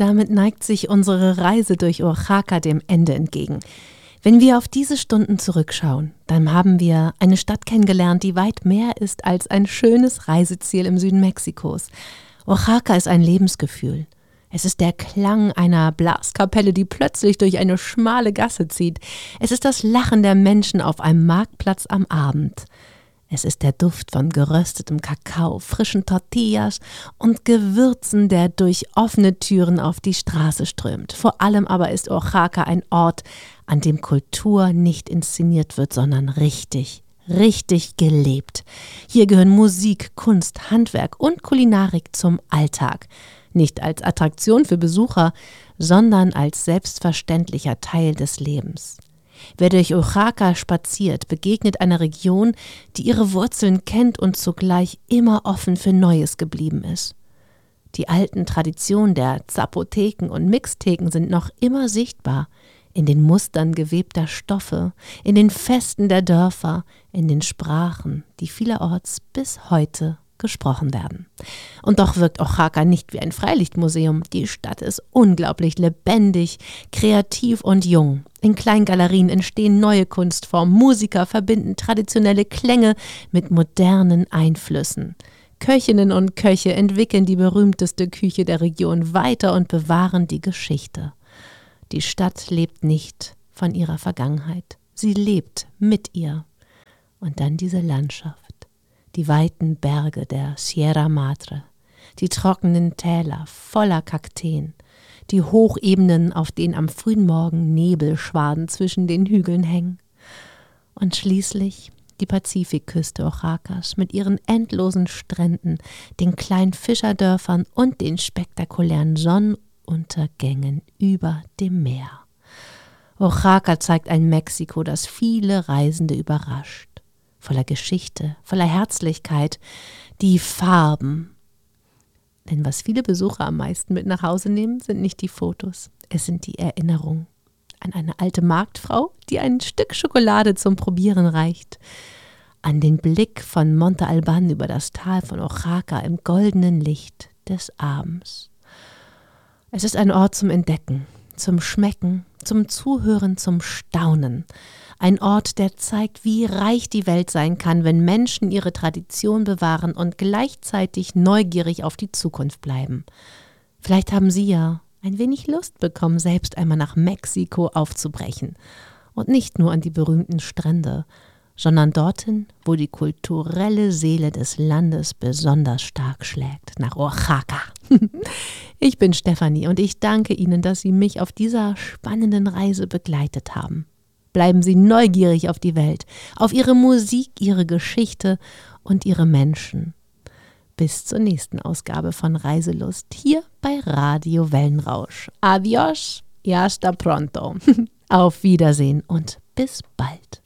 damit neigt sich unsere Reise durch Oaxaca dem Ende entgegen. Wenn wir auf diese Stunden zurückschauen, dann haben wir eine Stadt kennengelernt, die weit mehr ist als ein schönes Reiseziel im Süden Mexikos. Oaxaca ist ein Lebensgefühl. Es ist der Klang einer Blaskapelle, die plötzlich durch eine schmale Gasse zieht. Es ist das Lachen der Menschen auf einem Marktplatz am Abend. Es ist der Duft von geröstetem Kakao, frischen Tortillas und Gewürzen, der durch offene Türen auf die Straße strömt. Vor allem aber ist Oaxaca ein Ort, an dem Kultur nicht inszeniert wird, sondern richtig gelebt. Hier gehören Musik, Kunst, Handwerk und Kulinarik zum Alltag. Nicht als Attraktion für Besucher, sondern als selbstverständlicher Teil des Lebens. Wer durch Oaxaca spaziert, begegnet einer Region, die ihre Wurzeln kennt und zugleich immer offen für Neues geblieben ist. Die alten Traditionen der Zapoteken und Mixteken sind noch immer sichtbar, in den Mustern gewebter Stoffe, in den Festen der Dörfer, in den Sprachen, die vielerorts bis heute gesprochen werden. Und doch wirkt Oaxaca nicht wie ein Freilichtmuseum. Die Stadt ist unglaublich lebendig, kreativ und jung. In kleinen Galerien entstehen neue Kunstformen. Musiker verbinden traditionelle Klänge mit modernen Einflüssen. Köchinnen und Köche entwickeln die berühmteste Küche der Region weiter und bewahren die Geschichte. Die Stadt lebt nicht von ihrer Vergangenheit. Sie lebt mit ihr. Und dann diese Landschaft. Die weiten Berge der Sierra Madre, die trockenen Täler voller Kakteen, die Hochebenen, auf denen am frühen Morgen Nebelschwaden zwischen den Hügeln hängen. Und schließlich die Pazifikküste Oaxacas mit ihren endlosen Stränden, den kleinen Fischerdörfern und den spektakulären Sonnenuntergängen über dem Meer. Oaxaca zeigt ein Mexiko, das viele Reisende überrascht. Voller Geschichte, voller Herzlichkeit, die Farben. Denn was viele Besucher am meisten mit nach Hause nehmen, sind nicht die Fotos, es sind die Erinnerungen an eine alte Marktfrau, die ein Stück Schokolade zum Probieren reicht, an den Blick von Monte Alban über das Tal von Oaxaca im goldenen Licht des Abends. Es ist ein Ort zum Entdecken, zum Schmecken, zum Zuhören, zum Staunen. Ein Ort, der zeigt, wie reich die Welt sein kann, wenn Menschen ihre Tradition bewahren und gleichzeitig neugierig auf die Zukunft bleiben. Vielleicht haben Sie ja ein wenig Lust bekommen, selbst einmal nach Mexiko aufzubrechen. Und nicht nur an die berühmten Strände, sondern dorthin, wo die kulturelle Seele des Landes besonders stark schlägt, nach Oaxaca. Ich bin Stefanie und ich danke Ihnen, dass Sie mich auf dieser spannenden Reise begleitet haben. Bleiben Sie neugierig auf die Welt, auf Ihre Musik, Ihre Geschichte und Ihre Menschen. Bis zur nächsten Ausgabe von Reiselust hier bei Radio Wellenrausch. Adios y hasta pronto. Auf Wiedersehen und bis bald.